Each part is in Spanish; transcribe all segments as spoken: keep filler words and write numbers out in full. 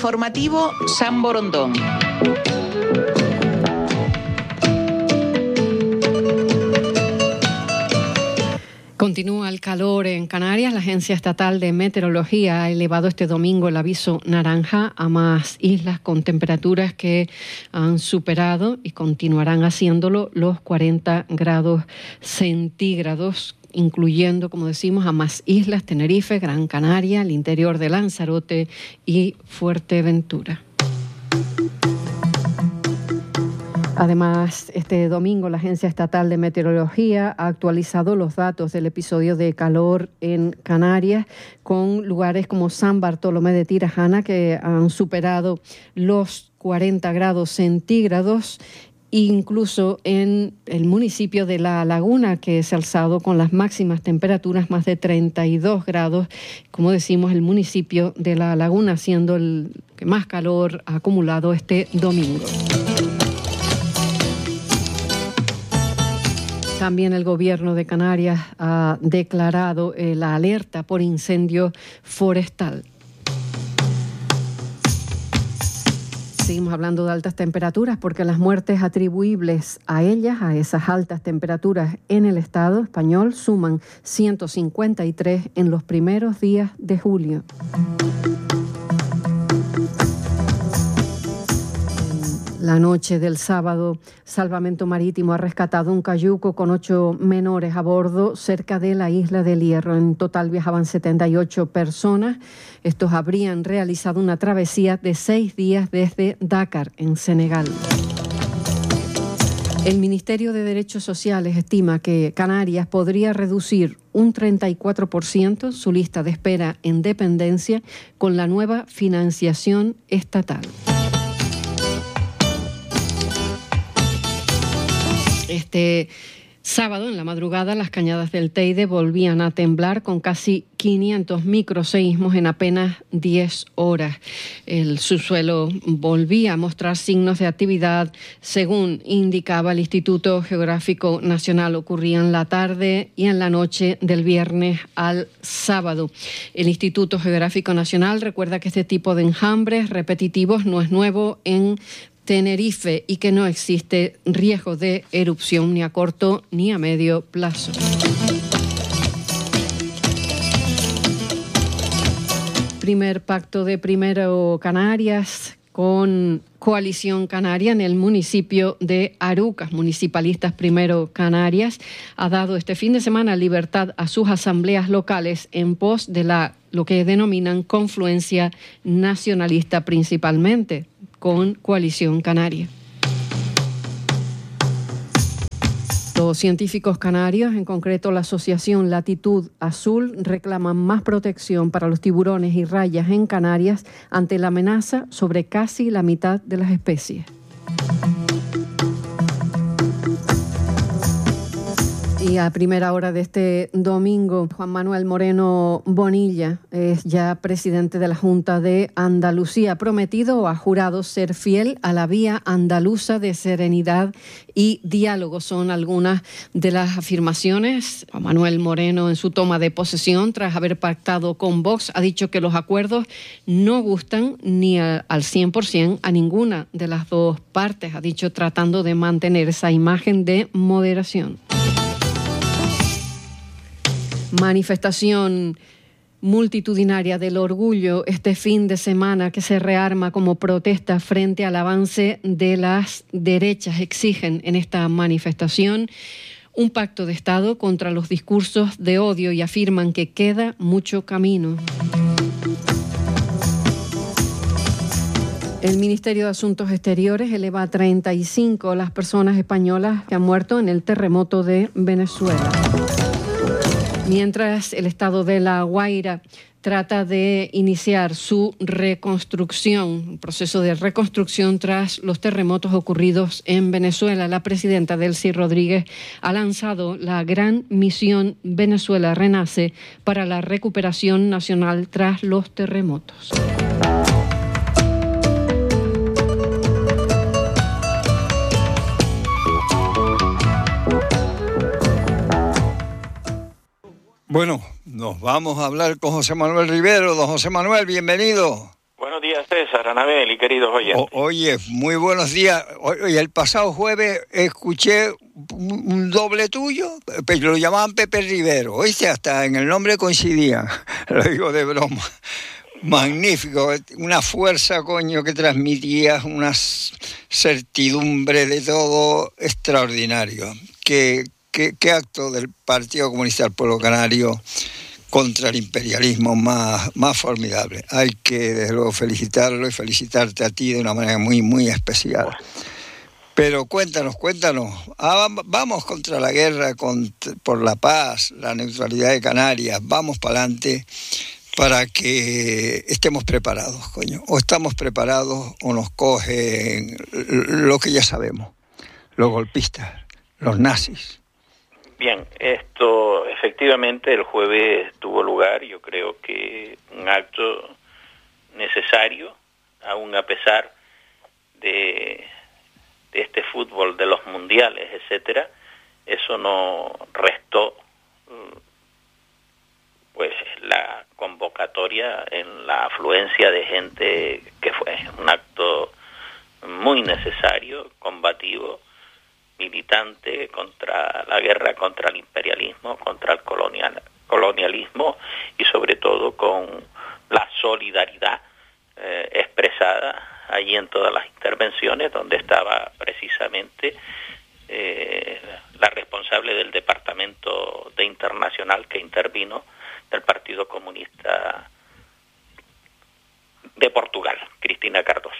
Informativo San Borondón. Continúa el calor en Canarias. La Agencia Estatal de Meteorología ha elevado este domingo el aviso naranja a más islas con temperaturas que han superado y continuarán haciéndolo los cuarenta grados centígrados, incluyendo, como decimos, a más islas: Tenerife, Gran Canaria, el interior de Lanzarote y Fuerteventura. Además, este domingo la Agencia Estatal de Meteorología ha actualizado los datos del episodio de calor en Canarias, con lugares como San Bartolomé de Tirajana que han superado los cuarenta grados centígrados, incluso en el municipio de La Laguna, que se ha alzado con las máximas temperaturas más de treinta y dos grados. Como decimos, el municipio de La Laguna siendo el que más calor ha acumulado este domingo. También el Gobierno de Canarias ha declarado eh, la alerta por incendio forestal. Seguimos hablando de altas temperaturas porque las muertes atribuibles a ellas, a esas altas temperaturas en el Estado español, suman ciento cincuenta y tres en los primeros días de julio. La noche del sábado, Salvamento Marítimo ha rescatado un cayuco con ocho menores a bordo cerca de la isla del Hierro. En total viajaban setenta y ocho personas. Estos habrían realizado una travesía de seis días desde Dakar, en Senegal. El Ministerio de Derechos Sociales estima que Canarias podría reducir un treinta y cuatro por ciento su lista de espera en dependencia con la nueva financiación estatal. Este sábado, en la madrugada, las cañadas del Teide volvían a temblar con casi quinientos microseísmos en apenas diez horas. El subsuelo volvía a mostrar signos de actividad, según indicaba el Instituto Geográfico Nacional. Ocurría en la tarde y en la noche del viernes al sábado. El Instituto Geográfico Nacional recuerda que este tipo de enjambres repetitivos no es nuevo en Tenerife y que no existe riesgo de erupción ni a corto ni a medio plazo. Primer pacto de Primero Canarias con Coalición Canaria en el municipio de Arucas. Municipalistas Primero Canarias ha dado este fin de semana libertad a sus asambleas locales en pos de la lo que denominan confluencia nacionalista, principalmente con Coalición Canaria. Los científicos canarios, en concreto la Asociación Latitud Azul, reclaman más protección para los tiburones y rayas en Canarias ante la amenaza sobre casi la mitad de las especies. Y a primera hora de este domingo, Juan Manuel Moreno Bonilla es ya presidente de la Junta de Andalucía. Ha prometido o ha jurado ser fiel a la vía andaluza de serenidad y diálogo. Son algunas de las afirmaciones. Juan Manuel Moreno, en su toma de posesión, tras haber pactado con Vox, ha dicho que los acuerdos no gustan ni a, al cien por ciento a ninguna de las dos partes. Ha dicho, tratando de mantener esa imagen de moderación. Manifestación multitudinaria del orgullo este fin de semana que se rearma como protesta frente al avance de las derechas. Exigen en esta manifestación un pacto de Estado contra los discursos de odio y afirman que queda mucho camino. El Ministerio de Asuntos Exteriores eleva a treinta y cinco las personas españolas que han muerto en el terremoto de Venezuela. Mientras el estado de La Guaira trata de iniciar su reconstrucción, un proceso de reconstrucción tras los terremotos ocurridos en Venezuela, la presidenta Delcy Rodríguez ha lanzado la gran misión Venezuela Renace para la recuperación nacional tras los terremotos. Bueno, nos vamos a hablar con José Manuel Rivero. Don José Manuel, bienvenido. Buenos días. César, Anabel y queridos oyentes. O, oye, muy buenos días. Oye, el pasado jueves escuché un, un doble tuyo, lo llamaban Pepe Rivero, oíste, hasta en el nombre coincidían, lo digo de broma. Magnífico, una fuerza, coño, que transmitías, una certidumbre de todo extraordinario. Qué, qué, qué acto del Partido Comunista del Pueblo Canario contra el imperialismo más, más formidable. Hay que, desde luego, felicitarlo y felicitarte a ti de una manera muy, muy especial. Pero cuéntanos, cuéntanos. Ah, vamos contra la guerra, con, por la paz, la neutralidad de Canarias. Vamos para adelante para que estemos preparados, coño. O estamos preparados o nos cogen lo que ya sabemos. Los golpistas, los nazis. Bien, esto efectivamente el jueves tuvo lugar, yo creo que un acto necesario, aún a pesar de, de este fútbol, de los mundiales, etcétera, eso no restó pues la convocatoria en la afluencia de gente, que fue un acto muy necesario, combativo, militante contra la guerra, contra el imperialismo, contra el colonial, colonialismo y sobre todo con la solidaridad eh, expresada allí en todas las intervenciones, donde estaba precisamente eh, la responsable del departamento de internacional que intervino del Partido Comunista de Portugal, Cristina Cardoso.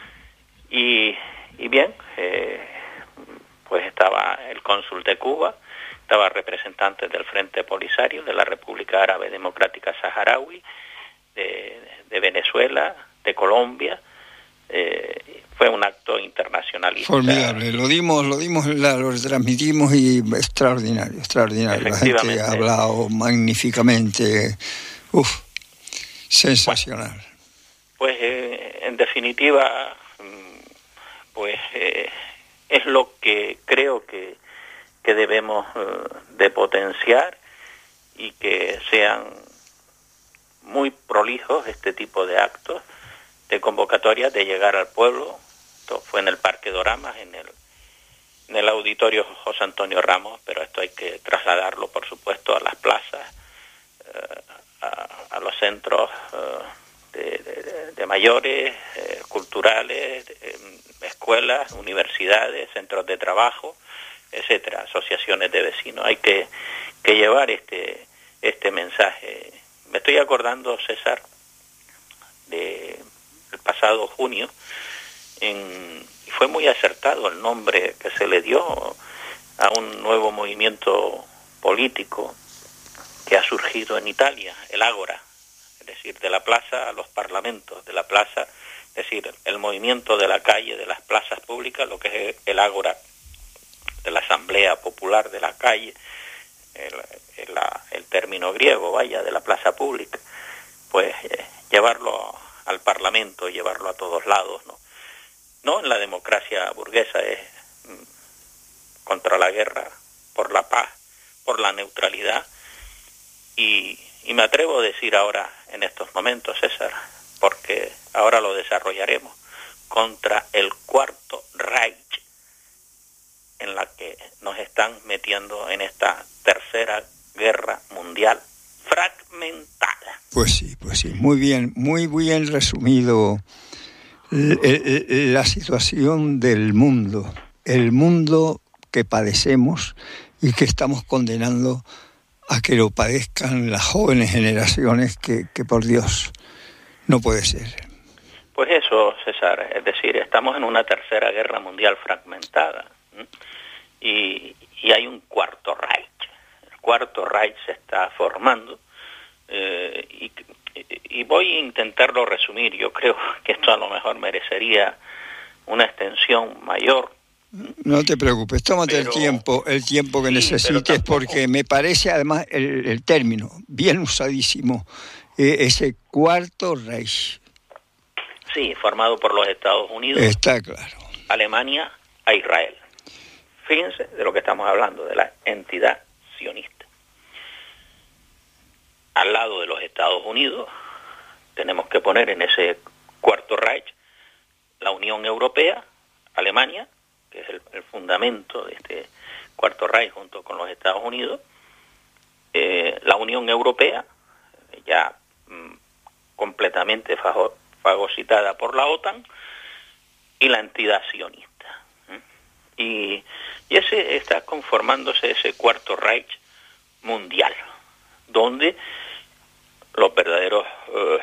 Y, y bien, eh, pues estaba el cónsul de Cuba, estaba representantes del Frente Polisario, de la República Árabe Democrática Saharaui, de, de Venezuela, de Colombia. Eh, fue un acto internacionalista. Formidable, lo dimos, lo dimos, la, lo transmitimos y extraordinario, extraordinario. La gente ha hablado magníficamente, uf, sensacional. Bueno, pues eh, en definitiva, pues eh, es lo que creo que, que debemos eh, de potenciar y que sean muy prolijos este tipo de actos, de convocatoria, de llegar al pueblo. Esto fue en el Parque Doramas, en el, en el auditorio José Antonio Ramos, pero esto hay que trasladarlo, por supuesto, a las plazas, eh, a, a los centros eh, de, de, de mayores, eh, culturales, eh, escuelas, universidades, centros de trabajo, etcétera, asociaciones de vecinos. Hay que, que llevar este, este mensaje. Me estoy acordando, César, de el pasado junio, en, y fue muy acertado el nombre que se le dio a un nuevo movimiento político que ha surgido en Italia, el Ágora, es decir, de la plaza a los parlamentos, de la plaza, es decir, el movimiento de la calle, de las plazas públicas, lo que es el Ágora, de la Asamblea Popular de la calle, el, el, el término griego, vaya, de la plaza pública, pues eh, llevarlo al Parlamento, llevarlo a todos lados, ¿no? No en la democracia burguesa, es mm, contra la guerra, por la paz, por la neutralidad, y, y me atrevo a decir ahora, en estos momentos, César, porque ahora lo desarrollaremos, contra el cuarto Reich, en la que nos están metiendo en esta tercera guerra mundial fragmentada. Pues sí, pues sí, muy bien, muy bien resumido la situación del mundo, el mundo que padecemos y que estamos condenando a que lo padezcan las jóvenes generaciones, que, que por Dios no puede ser. Pues eso, César, es decir, estamos en una tercera guerra mundial fragmentada, ¿sí? y, y hay un cuarto Reich. El cuarto Reich se está formando, eh, y, y voy a intentarlo resumir. Yo creo que esto a lo mejor merecería una extensión mayor. No te preocupes, tómate pero, el tiempo, el tiempo que sí, necesites, tampoco... porque me parece además el, el término bien usadísimo, eh, ese cuarto Reich. Sí, formado por los Estados Unidos, está claro, Alemania a Israel. Fíjense de lo que estamos hablando, de la entidad sionista. Al lado de los Estados Unidos tenemos que poner en ese Cuarto Reich, la Unión Europea, Alemania, que es el, el fundamento de este Cuarto Reich junto con los Estados Unidos, eh, la Unión Europea, ya mm, completamente fago, fagocitada por la OTAN, y la entidad sionista. ¿Mm? Y, y ese está conformándose ese Cuarto Reich mundial, donde los verdaderos, eh,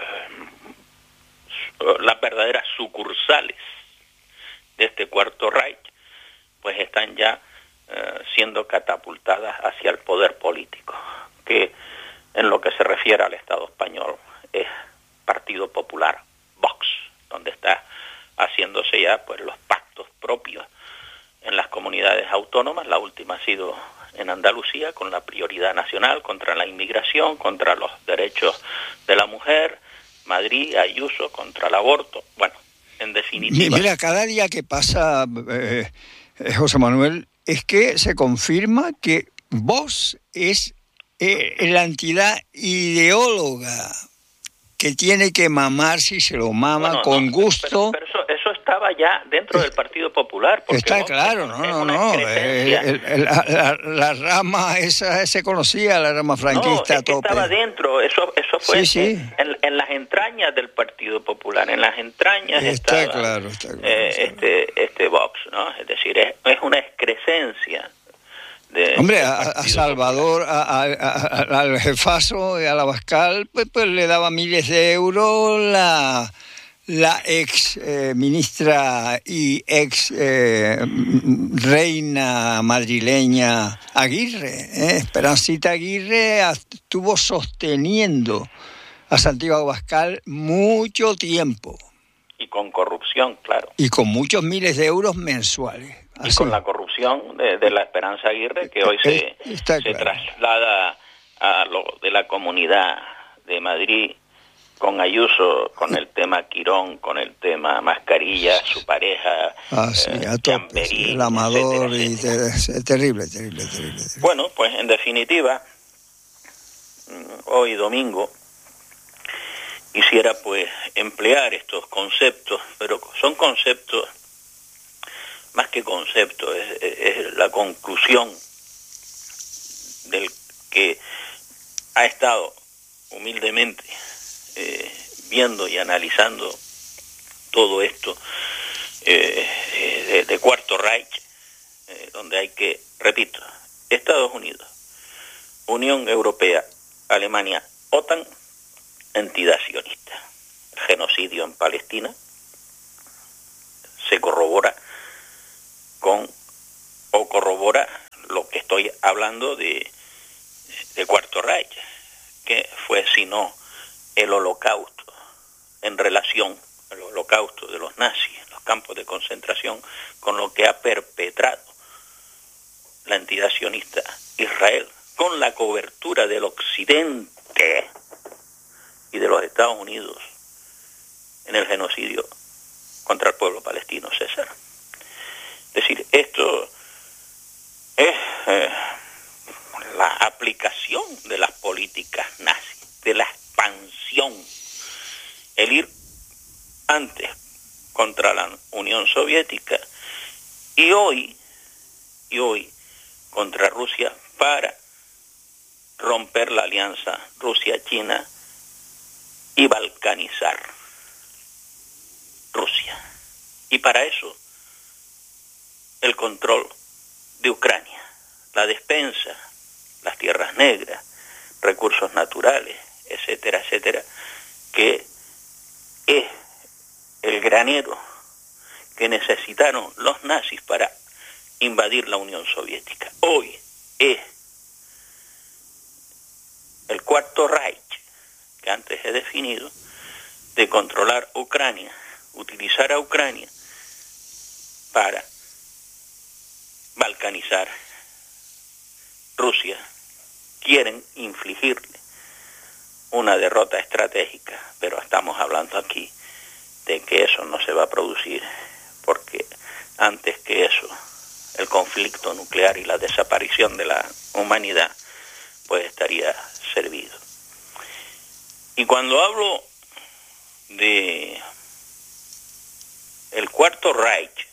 las verdaderas sucursales de este Cuarto Reich, pues están ya eh, siendo catapultadas hacia el poder político, que en lo que se refiere al Estado español es Partido Popular, Vox, donde está haciéndose ya pues los pactos propios en las comunidades autónomas. La última ha sido en Andalucía, con la prioridad nacional contra la inmigración, contra los derechos de la mujer. Madrid, Ayuso, contra el aborto. Bueno, en definitiva... Mira, cada día que pasa, eh, José Manuel, es que se confirma que Vox es eh, la entidad ideóloga que tiene que mamar si se lo mama bueno, con no, gusto. Pero, pero eso, eso estaba ya dentro del Partido Popular. Porque está Vox claro, no, no, no. Eh, el, el, la, la, la rama esa se conocía, la rama franquista. No, es que estaba dentro, eso, eso fue sí, sí. En, en las entrañas del Partido Popular, en las entrañas está estaba claro, está claro, eh, está este, este Vox, ¿no? Es decir, es, es una excrescencia. De, Hombre, a, a Salvador, a, a, a, al jefazo y a la Abascal, pues, pues le daba miles de euros la, la ex eh, ministra y ex eh, reina madrileña Aguirre. ¿eh? Esperancita Aguirre estuvo sosteniendo a Santiago Abascal mucho tiempo. Y con corrupción, claro. Y con muchos miles de euros mensuales. Y Así. con la corrupción de, de la Esperanza Aguirre, que hoy se, se claro. traslada a lo de la Comunidad de Madrid, con Ayuso, con el tema Quirón, con el tema Mascarilla, su pareja, ah, sí, eh, a tope, sí, el Amador, etcétera, y etcétera. Ter- terrible, terrible, terrible, terrible. Bueno, pues en definitiva, hoy domingo, quisiera pues emplear estos conceptos, pero son conceptos, más que conceptos, es, es la conclusión del que ha estado humildemente eh, viendo y analizando todo esto eh, de, de Cuarto Reich, eh, donde hay que, repito, Estados Unidos, Unión Europea, Alemania, OTAN, entidad sionista. Genocidio en Palestina se corrobora con, o corrobora lo que estoy hablando de, de Cuarto Reich, que fue sino el holocausto en relación al holocausto de los nazis en los campos de concentración, con lo que ha perpetrado la entidad sionista Israel, con la cobertura del Occidente y de los Estados Unidos en el genocidio contra el pueblo palestino, César. Es decir, esto es eh, la aplicación de las políticas nazis, de la expansión, el ir antes contra la Unión Soviética y hoy, y hoy contra Rusia para romper la alianza Rusia-China y balcanizar Rusia. Y para eso, el control de Ucrania, la despensa, las tierras negras, recursos naturales, etcétera, etcétera, que es el granero que necesitaron los nazis para invadir la Unión Soviética. Hoy es el Cuarto Reich, que antes he definido, de controlar Ucrania, utilizar a Ucrania para balcanizar Rusia. Quieren infligirle una derrota estratégica, pero estamos hablando aquí de que eso no se va a producir, porque antes que eso, el conflicto nuclear y la desaparición de la humanidad, pues estaría servido. Y cuando hablo de el Cuarto Reich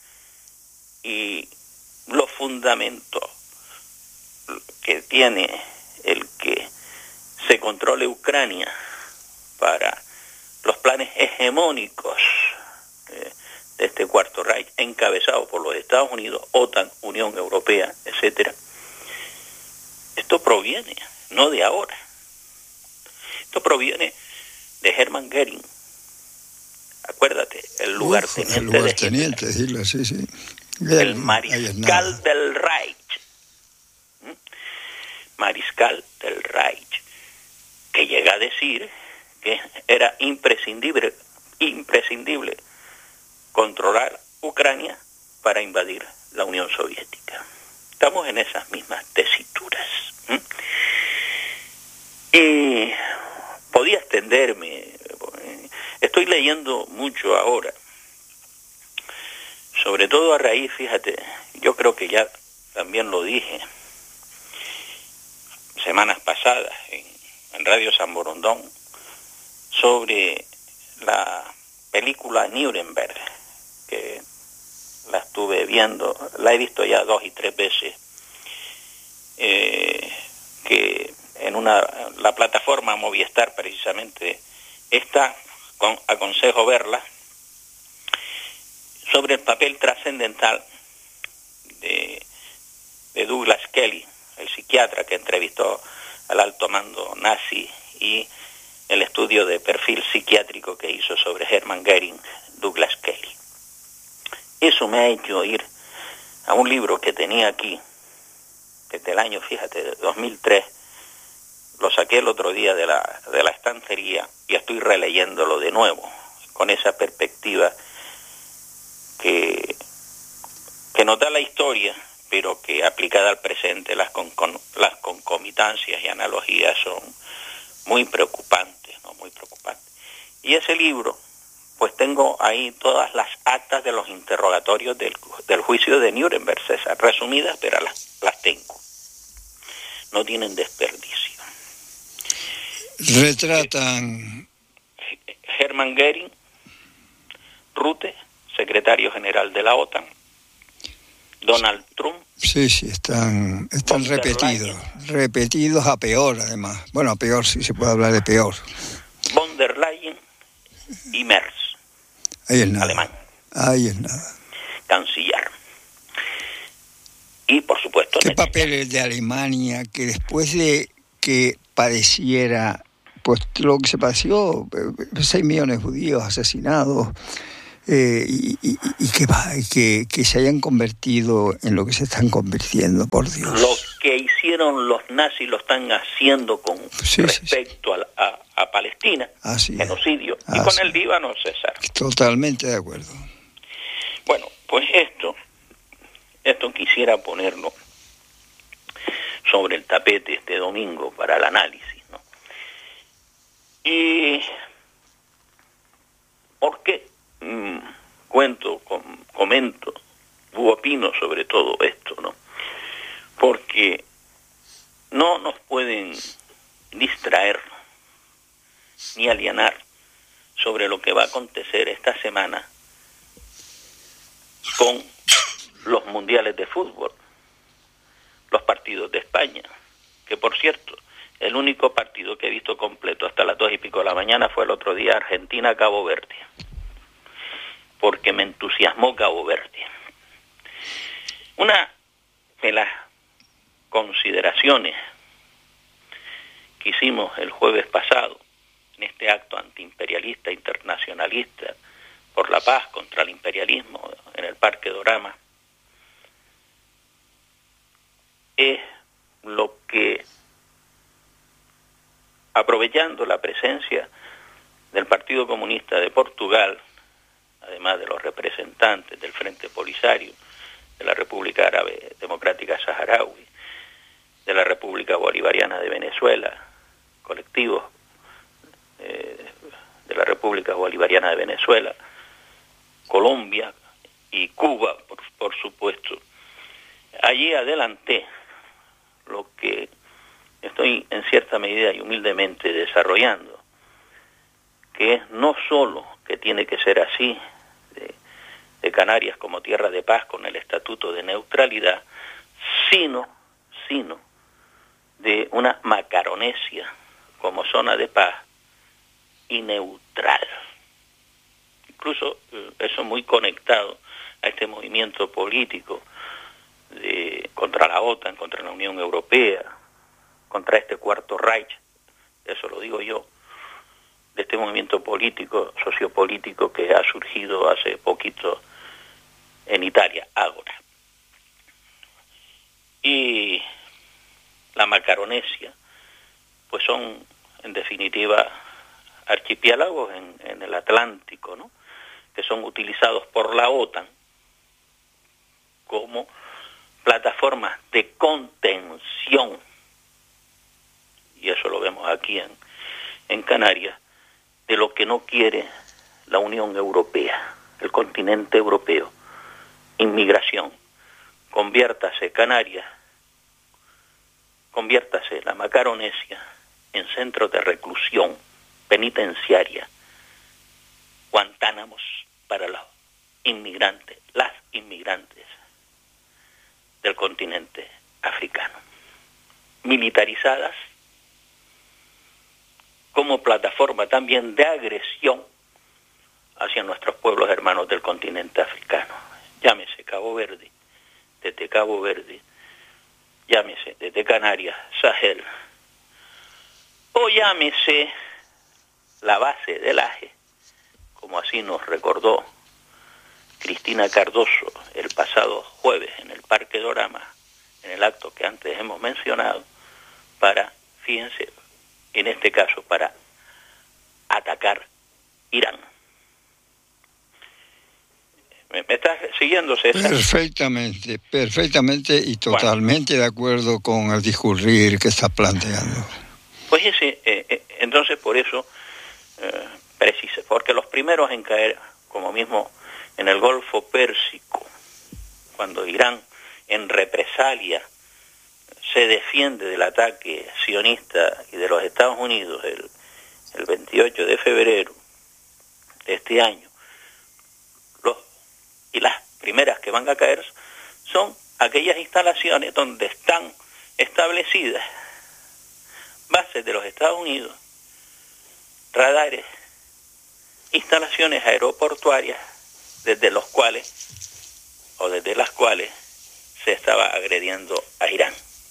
y los fundamentos que tiene el que se controle Ucrania para los planes hegemónicos eh, de este Cuarto Reich, encabezado por los Estados Unidos, OTAN, Unión Europea, etcétera. Esto proviene no de ahora. Esto proviene de Hermann Göring. Acuérdate, el lugarteniente, el lugarteniente de Hitler, sí, sí. El, el mariscal del Reich. ¿Mm? Mariscal del Reich, que llega a decir que era imprescindible, imprescindible controlar Ucrania para invadir la Unión Soviética. Estamos en esas mismas tesituras. ¿Mm? Y podía extenderme. Estoy leyendo mucho ahora, sobre todo a raíz, fíjate, yo creo que ya también lo dije semanas pasadas en, en Radio San Borondón, sobre la película Nuremberg, que la estuve viendo, la he visto ya dos y tres veces, eh, que en una la plataforma Movistar precisamente está, con, aconsejo verla, sobre el papel trascendental de, de Douglas Kelly, el psiquiatra que entrevistó al alto mando nazi, y el estudio de perfil psiquiátrico que hizo sobre Hermann Göring, Douglas Kelly. Eso me ha hecho ir a un libro que tenía aquí desde el año, fíjate, de dos mil tres, lo saqué el otro día de la, de la estantería y estoy releyéndolo de nuevo, con esa perspectiva que, que nos da la historia, pero que aplicada al presente las, con, con, las concomitancias y analogías son muy preocupantes, ¿no? Muy preocupantes. Y ese libro, pues tengo ahí todas las actas de los interrogatorios del, del juicio de Nuremberg, César, resumidas, pero las, las tengo. No tienen desperdicio. Retratan Hermann Göring, Rutte, secretario general de la OTAN, Donald Trump. Sí, sí, están, están repetidos, repetidos a peor además. Bueno, a peor, sí se puede hablar de peor. Von der Leyen y Merz, ahí es nada. alemán. Ahí es nada. Canciller. Y por supuesto... ¿Qué papel el de Alemania, que después de que padeciera pues lo que se padeció, seis millones de judíos asesinados, eh, y, y, y que, que, que se hayan convertido en lo que se están convirtiendo, por Dios? Lo que hicieron los nazis lo están haciendo con sí, respecto sí, sí. A, a, a Palestina, Así genocidio, es. y con Así. el Líbano, César. Totalmente de acuerdo. Bueno, pues esto, esto quisiera ponerlo sobre el tapete este domingo para el análisis, ¿no? Y ¿por qué mm, cuento, com, comento u opino sobre todo esto, ¿no? Porque no nos pueden distraer ni alienar sobre lo que va a acontecer esta semana con los mundiales de fútbol, los partidos de España, que por cierto, el único partido que he visto completo hasta las dos y pico de la mañana fue el otro día, Argentina-Cabo Verde, porque me entusiasmó Cabo Verde. Una de las consideraciones que hicimos el jueves pasado en este acto antiimperialista internacionalista por la paz contra el imperialismo en el Parque Dorama es lo que, aprovechando la presencia del Partido Comunista de Portugal, además de los representantes del Frente Polisario, de la República Árabe Democrática Saharaui, de la República Bolivariana de Venezuela, colectivos eh, de la República Bolivariana de Venezuela, Colombia y Cuba, por, por supuesto. Allí adelanté lo que estoy en cierta medida y humildemente desarrollando, que es no solo que tiene que ser así, de de Canarias como tierra de paz con el estatuto de neutralidad, sino, sino de una Macaronesia como zona de paz y neutral. Incluso eh, eso muy conectado a este movimiento político de, contra la OTAN, contra la Unión Europea, contra este cuarto Reich, eso lo digo yo, de este movimiento político, sociopolítico que ha surgido hace poquito en Italia, ahora. Y la Macaronesia, pues son, en definitiva, archipiélagos en, en el Atlántico, ¿no?, que son utilizados por la OTAN como plataformas de contención, y eso lo vemos aquí en, en Canarias, de lo que no quiere la Unión Europea, el continente europeo. Inmigración. Conviértase Canarias, conviértase la Macaronesia en centro de reclusión penitenciaria, Guantánamos para los inmigrantes, las inmigrantes del continente africano, militarizadas como plataforma también de agresión hacia nuestros pueblos hermanos del continente africano. Llámese Cabo Verde, desde Cabo Verde, llámese desde Canarias, Sahel, o llámese la base del Aje, como así nos recordó Cristina Cardoso el pasado jueves en el Parque Dorama, en el acto que antes hemos mencionado, para, fíjense, en este caso, para atacar Irán. ¿Me, me estás siguiendo, César? Perfectamente, perfectamente y totalmente bueno, de acuerdo con el discurrir que estás planteando. Pues ese, eh, eh, entonces por eso, eh, precise, porque los primeros en caer, como mismo en el Golfo Pérsico, cuando Irán, en represalia, se defiende del ataque sionista y de los Estados Unidos el, el veintiocho de febrero de este año, los, y las primeras que van a caer son aquellas instalaciones donde están establecidas bases de los Estados Unidos, radares, instalaciones aeroportuarias desde los cuales o desde las cuales se estaba agrediendo a Irán.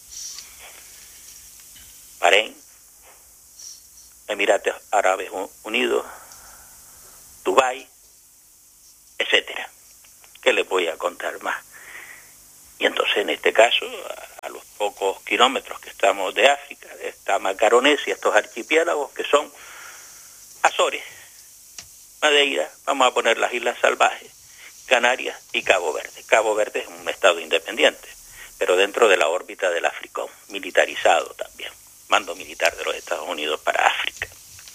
Bahrein, Emiratos Árabes Unidos, Dubái, etcétera. ¿Qué les voy a contar más? Y entonces en este caso, a, a los pocos kilómetros que estamos de África, de esta Macaronesia, estos archipiélagos que son Azores, Madeira, vamos a poner las Islas Salvajes, Canarias y Cabo Verde. Cabo Verde es un estado independiente, pero dentro de la órbita del Africón, militarizado también, mando militar de los Estados Unidos para África.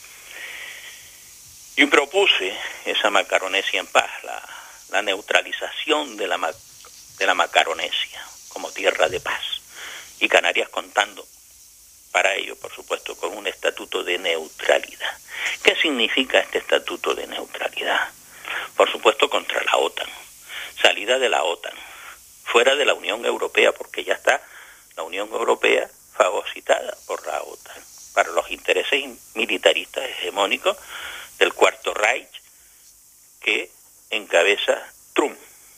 Y propuse esa Macaronesia en paz, la, la neutralización de la, de la Macaronesia como tierra de paz, y Canarias contando para ello, por supuesto, con un estatuto de neutralidad. ¿Qué significa este estatuto de neutralidad? Por supuesto, contra la OTAN, salida de la OTAN, fuera de la Unión Europea, porque ya está la Unión Europea fagocitada por la OTAN, para los intereses militaristas hegemónicos del Cuarto Reich que encabeza Trump.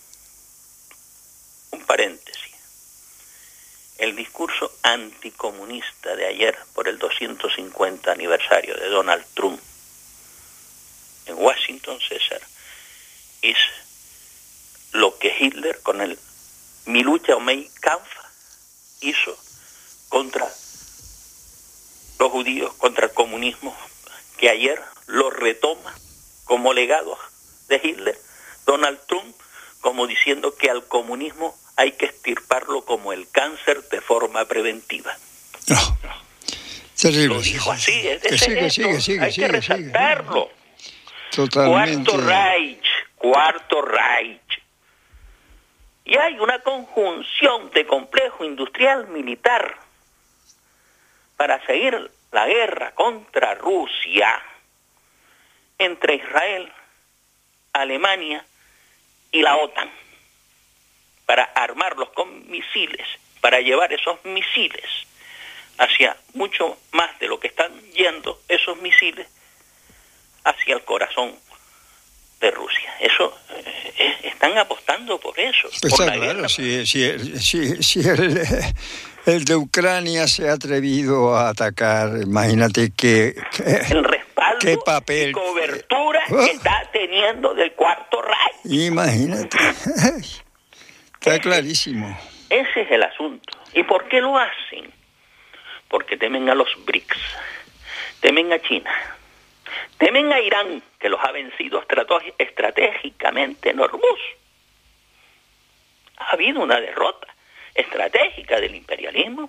Un paréntesis. El discurso anticomunista de ayer por el doscientos cincuenta aniversario de Donald Trump en Washington, César, es lo que Hitler con el Mi lucha o Mein Kampf hizo contra los judíos, contra el comunismo, que ayer lo retoma como legado de Hitler, Donald Trump, como diciendo que al comunismo hay que extirparlo como el cáncer de forma preventiva. No, no. Terrible. Lo dijo así, es, que es, sigue, es, sigue, sigue, hay sigue, que resaltarlo. Sigue. Totalmente. Cuarto Reich, Cuarto Reich. Y hay una conjunción de complejo industrial militar para seguir la guerra contra Rusia entre Israel, Alemania y la OTAN para armarlos con misiles, para llevar esos misiles hacia mucho más de lo que están yendo esos misiles hacia el corazón de Rusia. Eso eh, están apostando por eso. Pues por está la claro, guerra. si, si, si, si el, el de Ucrania se ha atrevido a atacar, imagínate que, que el respaldo qué papel, y cobertura oh, que está teniendo del Cuarto Reich. Imagínate. Está clarísimo. Ese es el asunto. ¿Y por qué lo hacen? Porque temen a los BRICS, temen a China, temen a Irán, que los ha vencido estratégicamente en Hormuz. Ha habido una derrota estratégica del imperialismo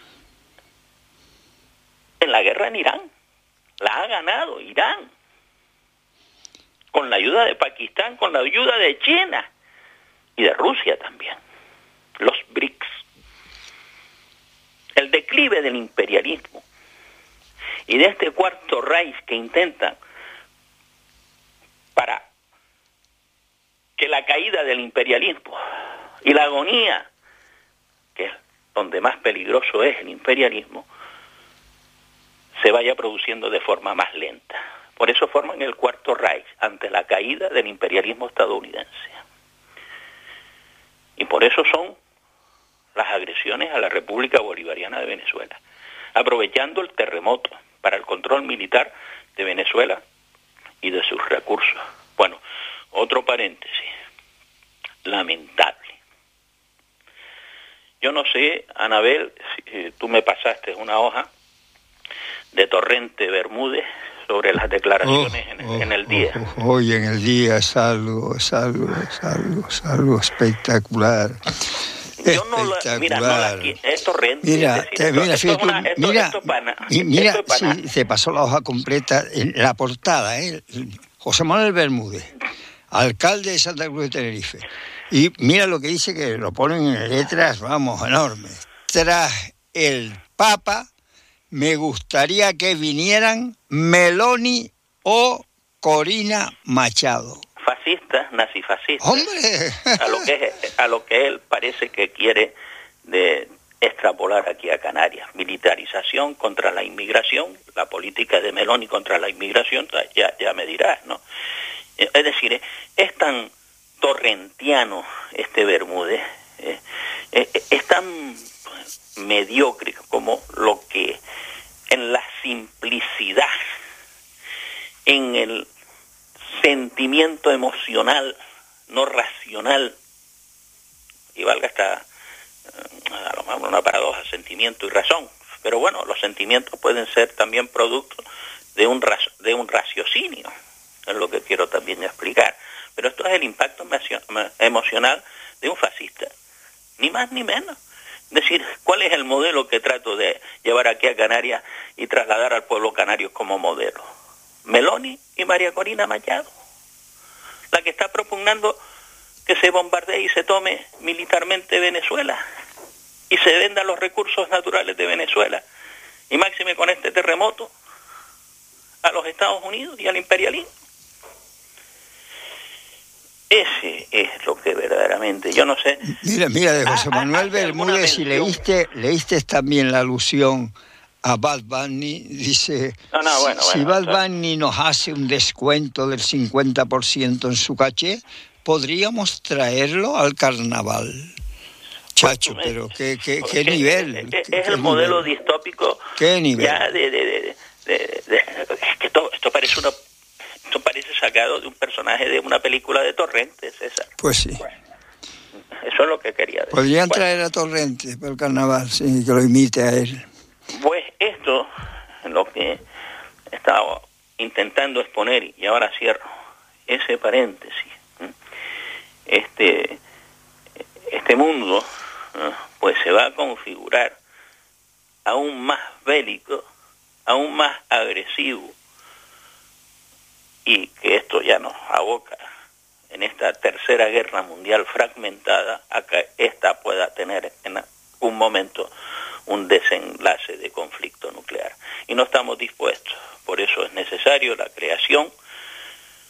en la guerra en Irán. La ha ganado Irán, con la ayuda de Pakistán, con la ayuda de China y de Rusia también. Los BRICS. El declive del imperialismo y de este Cuarto Reich que intentan para que la caída del imperialismo y la agonía, que es donde más peligroso es el imperialismo, se vaya produciendo de forma más lenta. Por eso forman el Cuarto Reich ante la caída del imperialismo estadounidense. Y por eso son las agresiones a la República Bolivariana de Venezuela, aprovechando el terremoto para el control militar de Venezuela y de sus recursos. Bueno, otro paréntesis, lamentable. Yo no sé, Anabel, si eh, tú me pasaste una hoja de Torrente Bermúdez sobre las declaraciones oh, en, oh, en el día. Oh, oh, hoy en el día es algo, es algo, es algo, es algo espectacular. Yo no la, mira, no la, es Torrente. Mira, es decir, te, esto, mira, esto tú, una, esto, mira, esto pana, y mira, esto pana. si te pasó la hoja completa en la portada, ¿eh? José Manuel Bermúdez, alcalde de Santa Cruz de Tenerife. Y mira lo que dice, que lo ponen en letras, vamos, enormes. Tras el Papa, me gustaría que vinieran Meloni o Corina Machado. Fascistas, nazifascistas. ¡Hombre! A lo que es, a lo que él parece que quiere de extrapolar aquí a Canarias. Militarización contra la inmigración, la política de Meloni contra la inmigración, ya, ya me dirás, ¿no? Es decir, es tan torrentiano este Bermúdez, eh, eh, es tan mediocre como lo que en la simplicidad, en el sentimiento emocional, no racional, y valga esta, a lo mejor una paradoja, sentimiento y razón, pero bueno, los sentimientos pueden ser también producto de un, de un raciocinio, es lo que quiero también explicar, pero esto es el impacto emocional de un fascista, ni más ni menos. Es decir, ¿cuál es el modelo que trato de llevar aquí a Canarias y trasladar al pueblo canario como modelo? Meloni y María Corina Machado, la que está propugnando que se bombardee y se tome militarmente Venezuela y se vendan los recursos naturales de Venezuela, y máxime con este terremoto, a los Estados Unidos y al imperialismo. Ese es lo que verdaderamente, yo no sé. Mira, mira, de José Manuel ah, Bermúdez, si leíste, leíste también la alusión a Bad Bunny, dice, no, no, bueno, si bueno, Bad Bunny nos hace un descuento del cincuenta por ciento en su caché, ¿podríamos traerlo al carnaval? Chacho, pues, pero qué, qué, qué nivel. Es, es, qué, es el qué modelo nivel. distópico. ¿Qué nivel? Ya de, de, de, de, de, de es que esto, esto parece una esto parece sacado de un personaje de una película de Torrente, César. Pues sí. Bueno, eso es lo que quería decir. Podrían bueno, traer a Torrente para el carnaval, sí, que lo imite a él. Pues esto, lo que he estado intentando exponer, y ahora cierro ese paréntesis, este, este mundo pues se va a configurar aún más bélico, aún más agresivo, y que esto ya nos aboca en esta tercera guerra mundial fragmentada a que esta pueda tener en un momento un desenlace de conflicto nuclear. Y no estamos dispuestos. Por eso es necesario la creación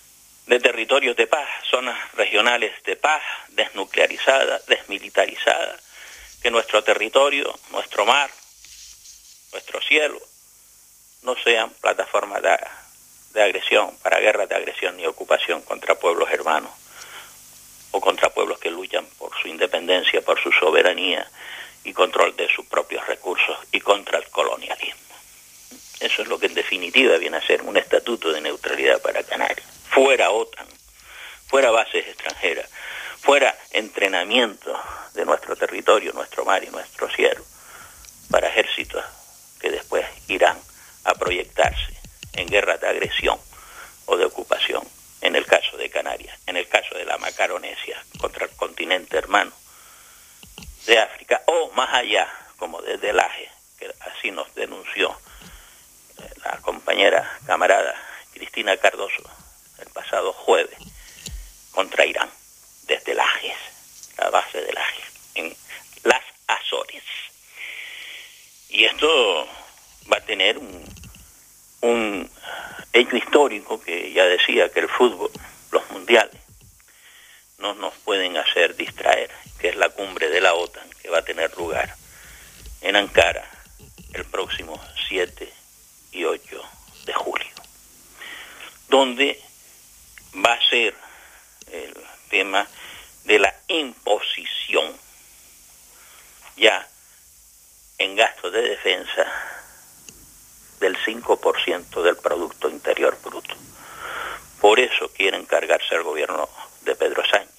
de territorios de paz, zonas regionales de paz, desnuclearizadas, desmilitarizadas, que nuestro territorio, nuestro mar, nuestro cielo, no sean plataformas de, de agresión, para guerras de agresión ni ocupación contra pueblos hermanos o contra pueblos que luchan por su independencia, por su soberanía y control de sus propios recursos y contra el colonialismo. Eso es lo que en definitiva viene a ser un estatuto de neutralidad para Canarias. Fuera OTAN, fuera bases extranjeras, fuera entrenamiento de nuestro territorio, nuestro mar y nuestro cielo, para ejércitos que después irán a proyectarse en guerras de agresión o de ocupación, en el caso de Canarias, en el caso de la Macaronesia, contra el continente hermano de África, o más allá, como desde el Aje, que así nos denunció la compañera camarada Cristina Cardoso el pasado jueves, contra Irán, desde el Aje, la base del Aje, en las Azores. Y esto va a tener un, un hecho histórico que ya decía que el fútbol, los mundiales, no nos pueden hacer distraer, que es la cumbre de la OTAN, que va a tener lugar en Ankara el próximo siete y ocho de julio, donde va a ser el tema de la imposición ya en gastos de defensa del cinco por ciento del Producto Interior Bruto. Por eso quieren cargarse al gobierno de Pedro Sánchez,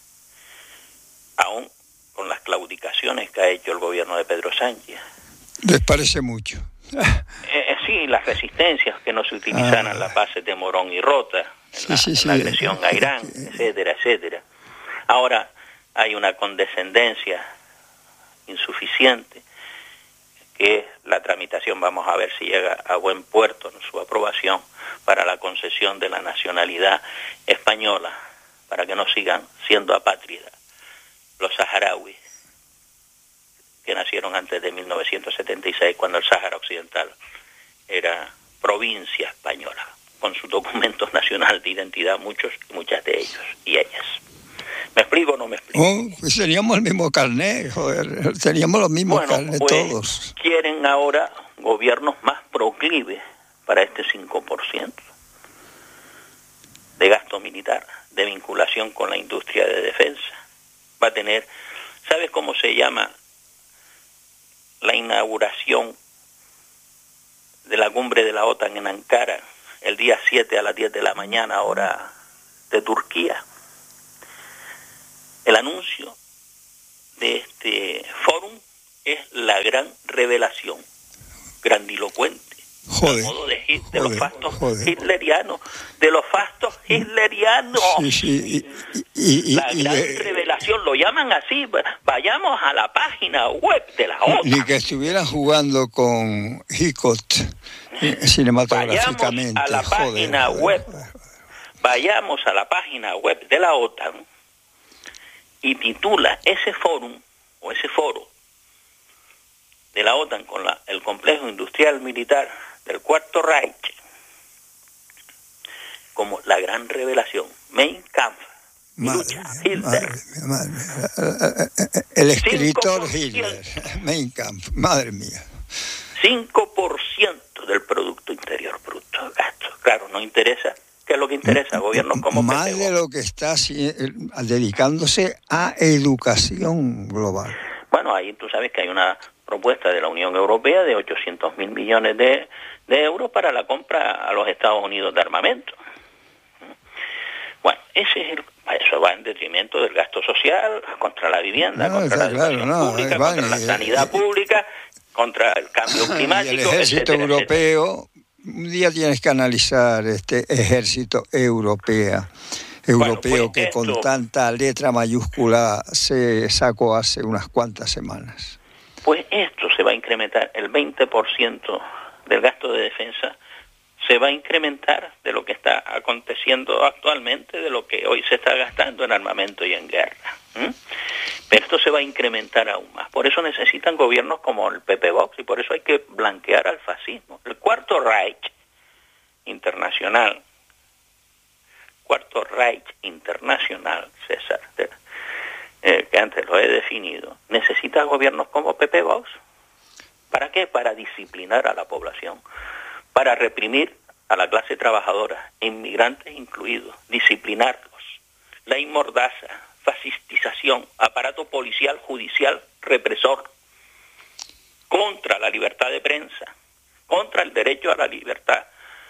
aún con las claudicaciones que ha hecho el gobierno de Pedro Sánchez. ¿Les parece mucho? Eh, sí, las resistencias que no se utilizaran ah. las bases de Morón y Rota, en, sí, la, sí, en sí. la agresión a Irán, etcétera, etcétera. Ahora hay una condescendencia insuficiente, que es la tramitación, vamos a ver si llega a buen puerto en su aprobación, para la concesión de la nacionalidad española, para que no sigan siendo apátridas los saharauis que nacieron antes de mil novecientos setenta y seis, cuando el Sáhara Occidental era provincia española, con sus documentos nacionales de identidad, muchos y muchas de ellos y ellas. ¿Me explico o no me explico? Oh, pues teníamos el mismo carnet, joder, teníamos los mismos bueno, carnet pues, todos. Quieren ahora gobiernos más proclives para este cinco por ciento de gasto militar, de vinculación con la industria de defensa. Va a tener, ¿sabes cómo se llama la inauguración de la cumbre de la OTAN en Ankara el día siete a las diez de la mañana, hora de Turquía? El anuncio de este fórum es la gran revelación, grandilocuente, joder, a modo de, de joder, los fastos joder. hitlerianos, de los fastos hitlerianos. Sí, sí, y, y, la y, gran y, revelación, lo llaman así. Vayamos a la página web de la OTAN. Ni que estuvieran jugando con Hitchcock cinematográficamente. Vayamos a la joder, página joder, web. joder. Vayamos a la página web de la OTAN y titula ese fórum o ese foro de la OTAN con la, el complejo industrial militar del Cuarto Reich como la gran revelación, Mein Kampf, Madre, Hitler. Madre, madre, el escritor Hitler, Mein Kampf, madre mía. cinco por ciento del Producto Interior Bruto, gasto. Claro, no interesa. ¿Qué es lo que interesa a gobiernos como más P P O? de lo que está dedicándose a educación global. Bueno, ahí tú sabes que hay una propuesta de la Unión Europea de ochocientos mil millones de, de euros para la compra a los Estados Unidos de armamento. Bueno, ese es el, eso va en detrimento del gasto social, contra la vivienda, no, contra la educación claro, no, pública, vale, contra la eh, sanidad eh, contra contra el cambio climático. Y el ejército etcétera, europeo, etcétera. Un día tienes que analizar este ejército europeo, europeo bueno, pues que esto, con tanta letra mayúscula se sacó hace unas cuantas semanas. Pues esto se va a incrementar, el veinte por ciento del gasto de defensa se va a incrementar de lo que está aconteciendo actualmente, de lo que hoy se está gastando en armamento y en guerra. ¿Mm? Pero esto se va a incrementar aún más. Por eso necesitan gobiernos como el P P Vox y por eso hay que blanquear al fascismo. El Cuarto Reich internacional Cuarto Reich internacional, César, eh, que antes lo he definido, necesita gobiernos como Pepe Bosch. ¿Para qué? Para disciplinar a la población, para reprimir a la clase trabajadora, inmigrantes incluidos, disciplinarlos. Ley mordaza, fascistización, aparato policial, judicial, represor, contra la libertad de prensa, contra el derecho a la libertad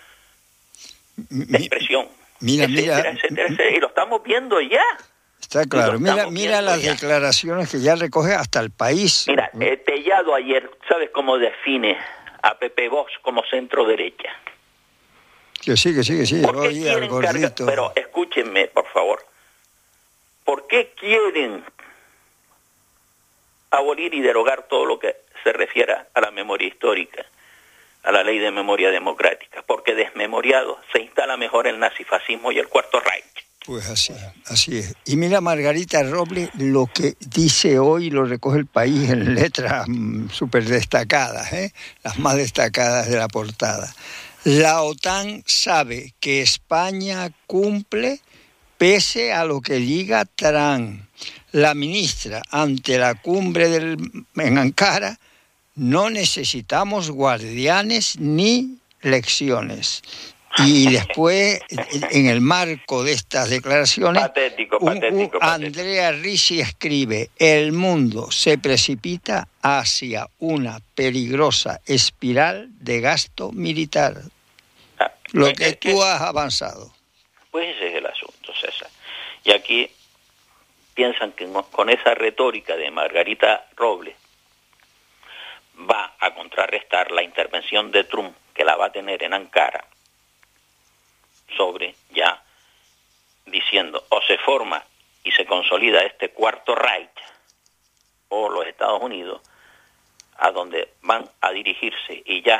de expresión, mira, etcétera, mira, etcétera, etcétera, y lo estamos viendo ya. Está claro. Mira, Mira, mira las ya. declaraciones que ya recoge hasta el país. Mira, eh, Tellado ayer, ¿sabes cómo define a Pepe Bosch como centro derecha? Que sí, que sí, que sí. ¿Por qué Oye, al quieren cargar? gordito. Pero escúchenme, por favor. ¿Por qué quieren abolir y derogar todo lo que se refiera a la memoria histórica, a la ley de memoria democrática? Porque desmemoriado se instala mejor el nazifascismo y el Cuarto Reich. Pues así, así es. Y mira, Margarita Robles, lo que dice hoy lo recoge el país en letras mm, súper destacadas, ¿eh? Las más destacadas de la portada. La OTAN sabe que España cumple pese a lo que diga Trump. La ministra, ante la cumbre del, en Ankara, no necesitamos guardianes ni lecciones. Y después, en el marco de estas declaraciones, Patético, un- un- patético, patético. Andrea Ricci escribe: el mundo se precipita hacia una peligrosa espiral de gasto militar. Ah, Lo pues que es tú has avanzado. Pues ese es el asunto, César. Y aquí piensan que con esa retórica de Margarita Robles va a contrarrestar la intervención de Trump, que la va a tener en Ankara, sobre ya diciendo o se forma y se consolida este Cuarto Reich o los Estados Unidos, a donde van a dirigirse y ya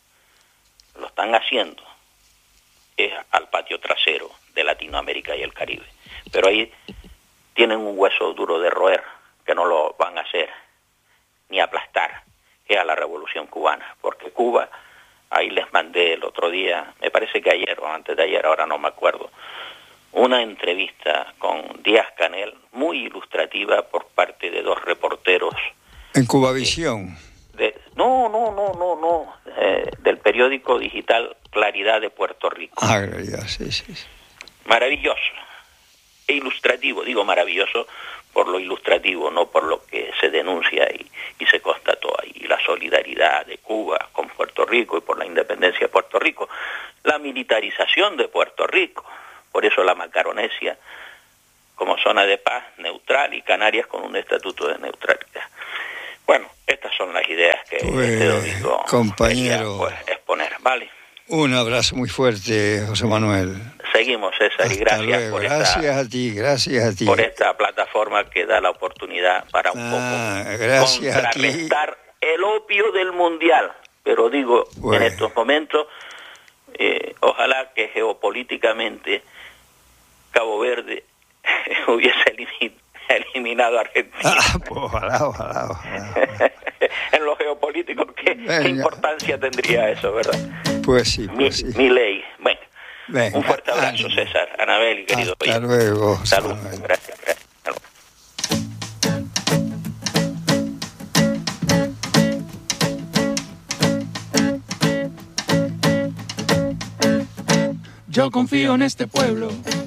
lo están haciendo, es al patio trasero de Latinoamérica y el Caribe. Pero ahí tienen un hueso duro de roer, que no lo van a hacer ni aplastar, que es a la Revolución Cubana, porque Cuba, ahí les mandé el otro día, me parece que ayer o antes de ayer, ahora no me acuerdo, una entrevista con Díaz Canel, muy ilustrativa por parte de dos reporteros. En Cubavisión. De, no, no, no, no, no, eh, del periódico digital Claridad de Puerto Rico. Ah, realidad, sí, sí, sí. Maravilloso e ilustrativo, digo maravilloso por lo ilustrativo, no por lo que se denuncia y, y se constató ahí, la solidaridad de Cuba con Puerto Rico y por la independencia de Puerto Rico, la militarización de Puerto Rico, por eso la Macaronesia como zona de paz neutral y Canarias con un estatuto de neutralidad. Bueno, estas son las ideas que Pues, este domingo compañero, quería, pues, exponer, ¿vale? Un abrazo muy fuerte, José Manuel. Seguimos, César, y Hasta gracias luego. por Gracias esta, a ti, gracias a ti. por esta plataforma que da la oportunidad para un Ah, poco gracias a ti. contrarrestar el opio del mundial. Pero digo, Bueno. en estos momentos, eh, ojalá que geopolíticamente Cabo Verde hubiese elimin- eliminado a Argentina. Ah, pues ojalá, ojalá, ojalá. En lo geopolítico, ¿qué, Venga. ¿qué importancia tendría eso, verdad? Pues sí, Mi, pues sí. mi ley. Bueno, Venga, un fuerte abrazo, ánimo. César, Anabel y querido Hasta oyente. luego, José Salud, Manuel. gracias, gracias. Salud. Yo confío en este pueblo.